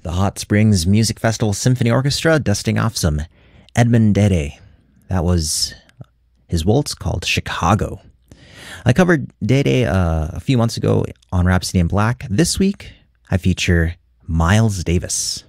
the Hot Springs Music Festival Symphony Orchestra dusting off some Edmond Dede. That was his waltz called Chicago. I covered Dede a few months ago on Rhapsody in Black. This week, I feature Miles Davis.